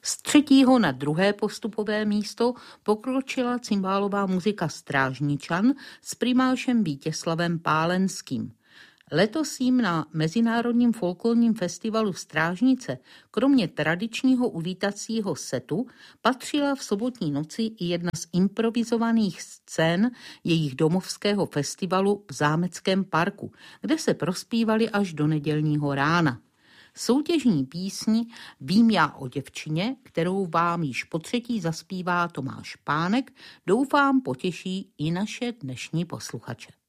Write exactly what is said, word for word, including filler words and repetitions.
Z třetího na druhé postupové místo pokročila cymbálová muzika Strážničan s primášem Vítězslavem Pálenským. Letos jim na Mezinárodním folklorním festivalu Strážnice kromě tradičního uvítacího setu patřila v sobotní noci i jedna z improvizovaných scén jejich domovského festivalu v Zámeckém parku, kde se prospívali až do nedělního rána. Soutěžní písni Vím já o děvčině, kterou vám již po třetí zaspívá Tomáš Pánek, doufám potěší i naše dnešní posluchače.